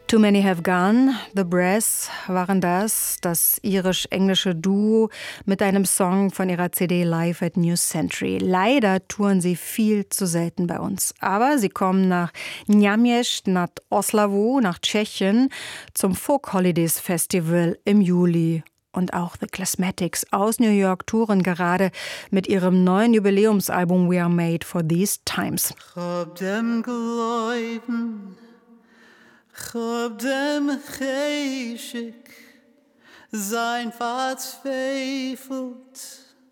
Too Many Have Gone, The Brass waren das irisch-englische Duo mit einem Song von ihrer CD Live at New Century. Leider touren sie viel zu selten bei uns. Aber sie kommen nach Nyamješť nad Oslavou, nach Tschechien, zum Folk Holidays Festival im Juli. Und auch The Classmatics aus New York touren gerade mit ihrem neuen Jubiläumsalbum We Are Made for These Times. Chob dem Cheshik, sein Vater zweifelt,